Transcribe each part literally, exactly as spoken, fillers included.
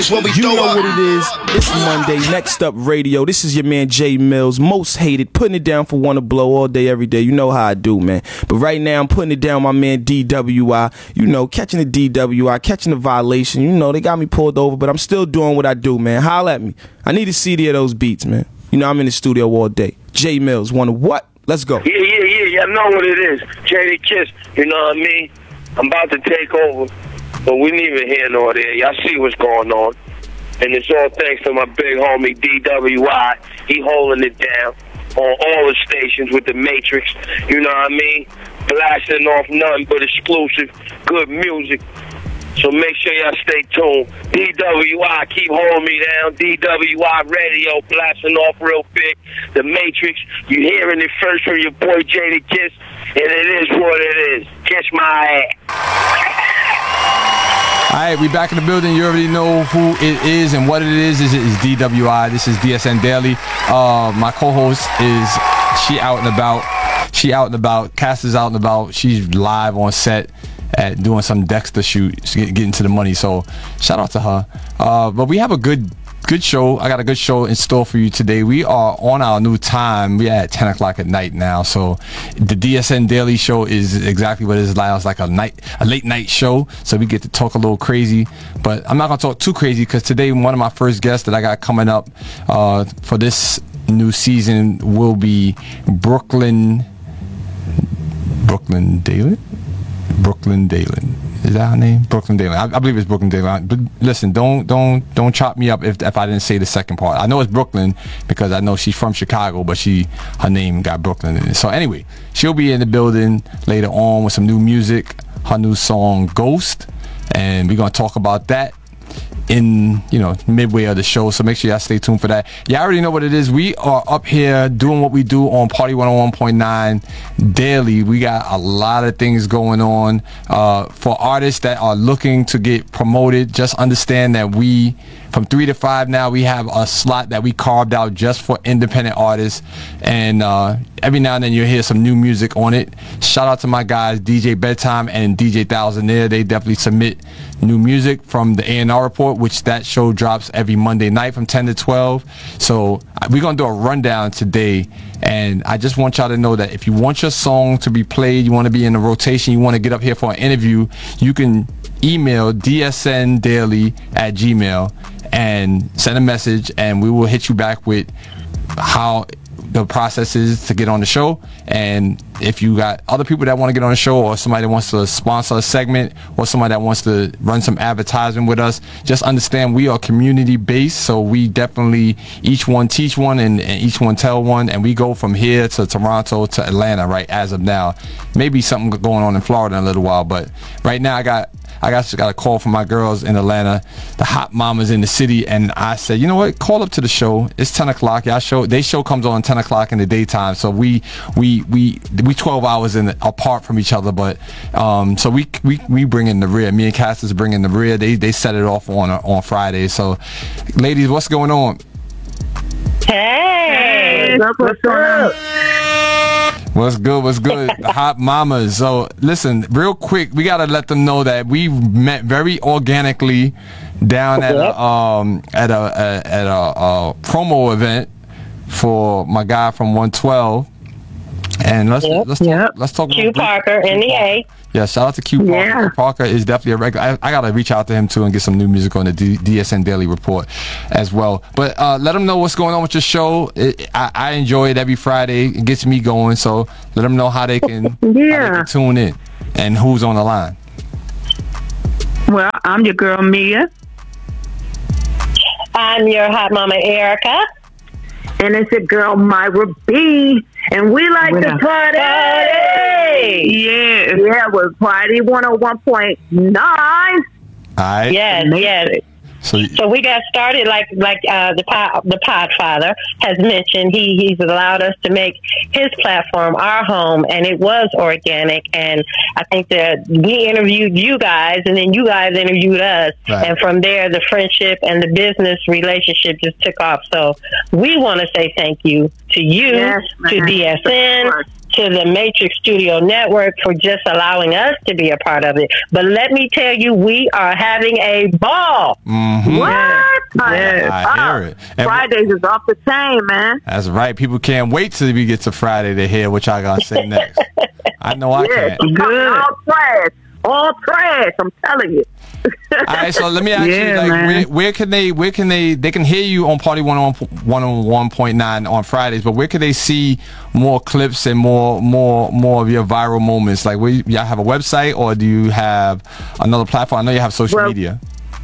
You know what it is. It's Monday. Next up, radio. This is your man Jay Mills, most hated, putting it down for Wanna Blow all day, every day. You know how I do, man. But right now, I'm putting it down my man D W I. You know, catching the D W I, catching the violation. You know, they got me pulled over, but I'm still doing what I do, man. Holla at me. I need a C D of those beats, man. You know, I'm in the studio all day. Jay Mills, Wanna what? Let's go. Yeah, yeah, yeah, yeah. I know what it is. J D Kiss, you know what I mean? I'm about to take over, but we ain't even here nor there. Y'all see what's going on. And it's all thanks to my big homie D W I. He holding it down on all the stations with the Matrix. You know what I mean? Blasting off nothing but exclusive, good music. So make sure y'all stay tuned. D W I, keep holding me down. D W I Radio, blasting off real big. The Matrix, you hearing it first from your boy J D Kiss, and it is what it is. Kiss my ass. All right, we back in the building. You already know who it is and what it is. This is D W I. This is D S N Daily. Uh, my co-host is, she out and about. She out and about. Cass is out and about. She's live on set at doing some Dexter shoot, getting to the money. So shout out to her. Uh, but we have a good good show. I got a good show in store for you today. We are on our new time. We are at ten o'clock at night now. So the D S N Daily Show is exactly what it is like. It's like a night, a late night show. So we get to talk a little crazy. But I'm not going to talk too crazy because today one of my first guests that I got coming up uh, for this new season will be Brooklyn, Brooklyn Dalen? Brooklyn Dalen. Is that her name? Brooklyn Dalen. I, I believe it's Brooklyn Dalen. But listen, don't don't don't chop me up if if I didn't say the second part. I know it's Brooklyn because I know she's from Chicago, but she her name got Brooklyn in it. So anyway, she'll be in the building later on with some new music, her new song Ghost, and we're gonna talk about that in, you know, midway of the show. So make sure y'all stay tuned for that. Y'all already know what it is. We are up here doing what we do on Party one oh one point nine daily. We got a lot of things going on. Uh, for artists that are looking to get promoted, just understand that we, from three to five now, we have a slot that we carved out just for independent artists. And uh, every now and then you'll hear some new music on it. Shout out to my guys, D J Bedtime and D J Thousandaire. They definitely submit new music from the A and R Report, which that show drops every Monday night from ten to twelve. So we're going to do a rundown today. And I just want y'all to know that if you want your song to be played, you want to be in the rotation, you want to get up here for an interview, you can email D S N daily at gmail and send a message, and we will hit you back with how the process is to get on the show. And if you got other people that want to get on the show, or somebody that wants to sponsor a segment, or somebody that wants to run some advertisement with us, just understand we are community based. So we definitely each one teach one and, and each one tell one, and we go from here to Toronto to Atlanta right as of now. Maybe something going on in Florida in a little while, but right now I got I got, got a call from my girls in Atlanta, the hot mamas in the city, and I said, you know what, call up to the show. It's ten o'clock. Y'all show, they show comes on ten o'clock in the daytime, so we we we we twelve hours in apart from each other, but um so we we we bring in the rear. Me and Cassius bring in the rear. They they set it off on on Friday. So, ladies, what's going on? Hey, what's up? What's good? What's good? Hot mamas. So listen, real quick, we gotta let them know that we met very organically down at a um at a, a at a, a promo event for my guy from one twelve. And let's yep, let's talk, yep. let's talk. Q Parker in the A. Yeah, shout out to Q Parker. Yeah. Parker is definitely a regular. I, I gotta reach out to him too and get some new music on the D- DSN Daily Report as well. But uh, let them know what's going on with your show. It, I, I enjoy it every Friday. It gets me going. So let them know how they can, yeah. how they can tune in and who's on the line. Well, I'm your girl Mia. I'm your hot mama Erica. And it's your girl Myra B. And we like to party. party. Yeah. Yeah, with Party one oh one point nine. All right. Yes, yes. So, so we got started like like uh, the pod, the Podfather has mentioned. He he's allowed us to make his platform our home, and it was organic. And I think that we interviewed you guys, and then you guys interviewed us, right. And from there, the friendship and the business relationship just took off. So we want to say thank you to you, yes, to D S N, to the Matrix Studio Network for just allowing us to be a part of it. But let me tell you, we are having a ball. Mm-hmm. What? Yes. I hear it. And Fridays is off the chain, man. That's right. People can't wait till we get to Friday to hear what y'all gonna say next. I know I yes, can't. Good. All trash. All trash. I'm telling you. All right, so let me ask yeah, you, like, man. where, where can they, where can they, they can hear you on Party one oh one point nine on Fridays, but where can they see more clips and more, more, more of your viral moments? Like, where, y'all have a website, or do you have another platform? I know you have social well, media.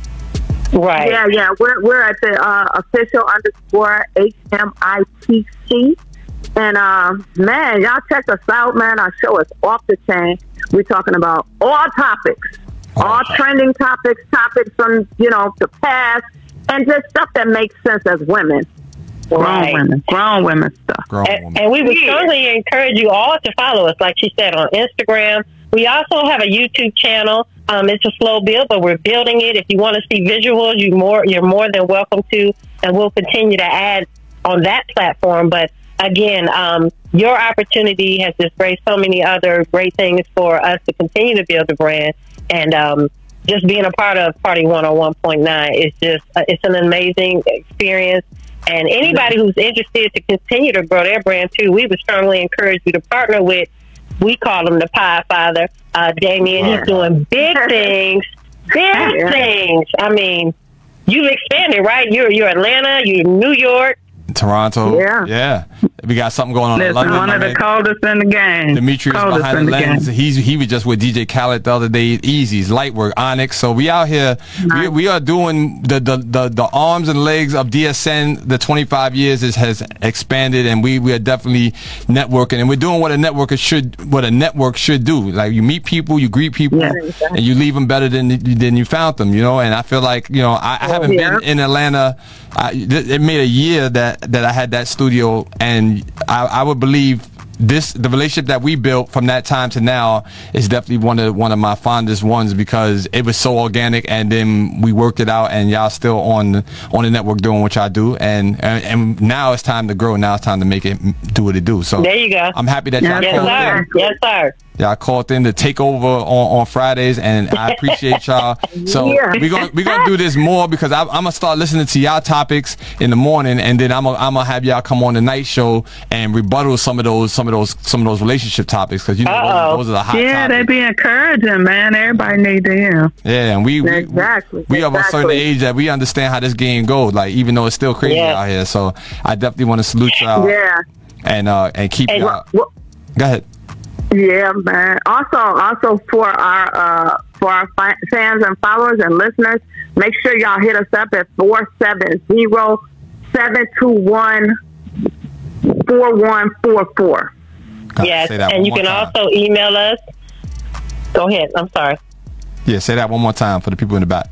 Right. Yeah, yeah. We're we're at the uh, official underscore H M I T C. And, uh, man, y'all check us out, man. Our show is off the chain. We're talking about all topics, all, all trending topics, topics from, you know, the past, and just stuff that makes sense as women. Grown Right. women. Grown women stuff. Grown And, woman. and we would Yeah. strongly encourage you all to follow us, like she said, on Instagram. We also have a YouTube channel. Um, it's a slow build, but we're building it. If you want to see visuals, you more you're more than welcome to, and we'll continue to add on that platform. But again, um, your opportunity has just raised so many other great things for us to continue to build the brand, and um, just being a part of Party one oh one point nine is just uh, it's an amazing experience. And anybody who's interested to continue to grow their brand too, we would strongly encourage you to partner with. We call him the Pie Father, uh, Damien. He's doing big things, big Yeah. things. I mean, you've expanded, right? You're you're Atlanta, you're New York. Toronto. Yeah. Yeah. We got something going on in Listen, London. one my of the man. coldest in the game. Demetrius coldest behind in the the lens. game. He's he was just with D J Khaled the other day. Easy's Lightwork, Onyx. So we out here. We, we are doing the, the the the arms and legs of D S N. The twenty-five years is, has expanded, and we we are definitely networking, and we're doing what a networker should what a network should do. Like, you meet people, you greet people, Yeah. and you leave them better than than you found them. You know, and I feel like, you know, I, I haven't yeah. been in Atlanta. I, it made a year that that I had that studio, and I, I would believe this the relationship that we built from that time to now is definitely one of one of my fondest ones, because it was so organic, and then we worked it out, and y'all still on the, on the network doing what y'all do, and, and and now it's time to grow. Now it's time to make it do what it do. So There you go. I'm happy that y'all Yes, called sir. in. Yes, sir. Y'all called in to take over on, on Fridays, and I appreciate y'all. So Yeah. we're gonna we're gonna do this more, because I, I'm gonna start listening to y'all topics in the morning, and then I'm gonna I'm gonna have y'all come on the night show and rebuttal some of those some of those some of those relationship topics, because you know Uh-oh. those, those are the hot Yeah, they topics. be encouraging, man. Everybody need to hear. Yeah, and we we, Exactly. we of a certain Exactly. age that we understand how this game goes. Like, even though it's still crazy Yeah. out here, so I definitely want to salute y'all. Yeah. and uh and keep And- y'all. Well, Go ahead. yeah, man. Also, also for our uh, for our fi- fans and followers and listeners, make sure y'all hit us up at four seven zero, seven two one, four one four four. Gotta Yes, say that and one you more can time. also email us. Go ahead. I'm sorry. Yeah, say that one more time for the people in the back.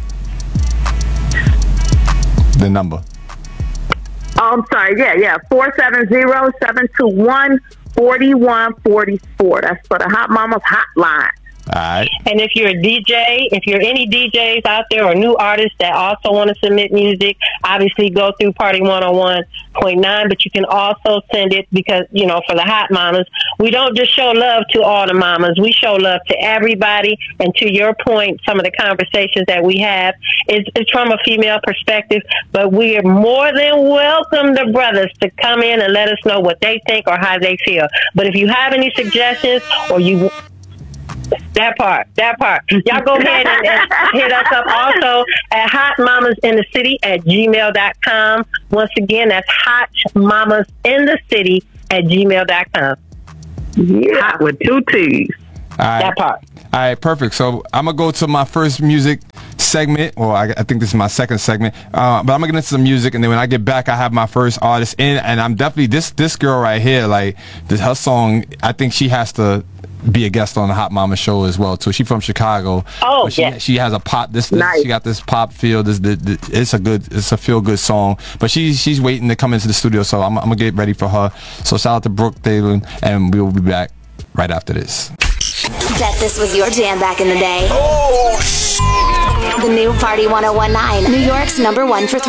The number. Oh, I'm sorry. Yeah, yeah. four seven zero, seven two one, four one four four. That's for the Hot Mamas Hotline. All right. And if you're a D J, if you're any D Js out there or new artists that also want to submit music, obviously go through Party one oh one point nine, but you can also send it, because, you know, for the hot mamas, we don't just show love to all the mamas. We show love to everybody. And to your point, some of the conversations that we have is, is from a female perspective, but we are more than welcome the brothers to come in and let us know what they think or how they feel. But if you have any suggestions, or you That part, that part. Y'all go ahead and, and hit us up also at hot mamas in the city at gmail dot com. Once again, that's hot mamas in the city at gmail dot com. Yeah. Hot with two T's. All right. That part. All right, perfect. So I'm gonna go to my first music segment, or I, I think this is my second segment. Uh, but I'm gonna get into some music, and then when I get back, I have my first artist in, and I'm definitely this this girl right here. Like, this her song, I think she has to be a guest on the Hot Mama show as well too. She's from Chicago. Oh, but she, yeah. she has a pop. This, this Nice. she got this pop feel. This, this, this it's a good, it's a feel good song. But she's she's waiting to come into the studio, so I'm, I'm gonna get ready for her. So shout out to Brooke Dalen, and we will be back right after this. Bet this was your jam back in the day. Oh, the new Party one oh one point nine, New York's number one for three.